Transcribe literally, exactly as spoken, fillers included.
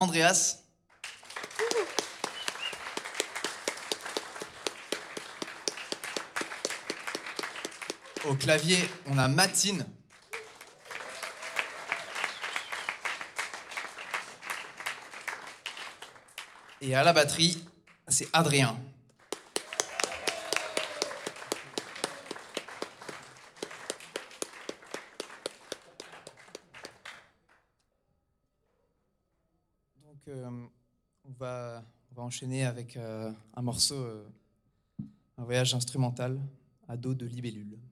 Andreas. Au clavier, on a Matine. Et à la batterie, c'est Adrien. Donc, euh, on, va, on va enchaîner avec euh, un morceau, euh, un voyage instrumental à dos de libellule.